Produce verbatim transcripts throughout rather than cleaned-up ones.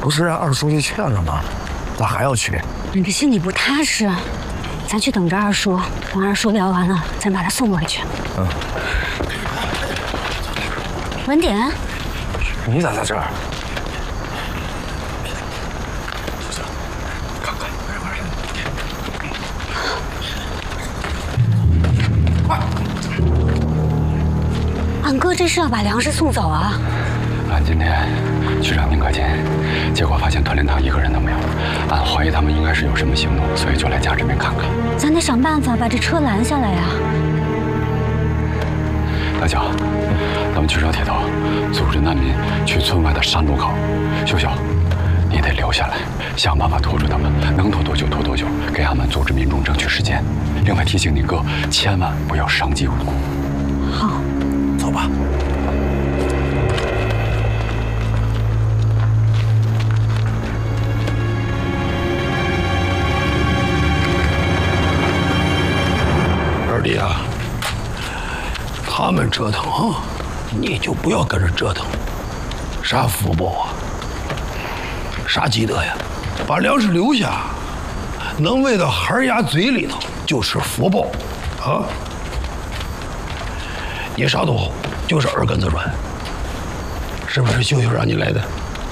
不是让二书记劝了吗？咋还要去？ 你这心里不踏实，咱去等着二叔，等二叔聊完了，咱把他送回去。 嗯。 文典， 你咋在这儿？ 看看，快！ 俺哥这是要把粮食送走啊！ 俺今天去找宁可亲，结果发现团练堂一个人都没有。俺怀疑他们应该是有什么行动，所以就来家这边看看。 咱得想办法把这车拦下来呀！ 大脚，咱们去找铁头，组织难民去村外的山路口。秀秀，你得留下来，想办法拖住他们，能拖多久拖多久，给俺们组织民众争取时间。另外提醒你哥，千万不要伤及无辜。 好， 走吧。 二弟啊，他们折腾，你就不要跟着折腾。啥福报啊？啥积德呀？把粮食留下，能喂到孩牙嘴里头就是福报啊！你啥都好，就是耳根子软。是不是秀秀让你来的？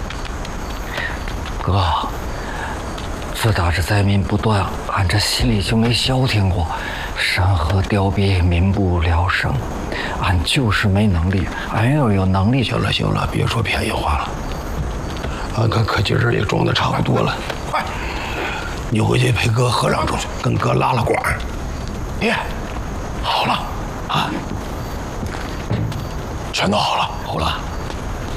哥，自打这灾民不断，俺这心里就没消停过。山河凋敝，民不聊生，俺就是没能力。俺要有能力， 行了行了，别说便宜话了。俺看可劲儿也装的差不多了，快，你回去陪哥喝两盅，跟哥拉拉管。爹，好了啊，全都好了，好了。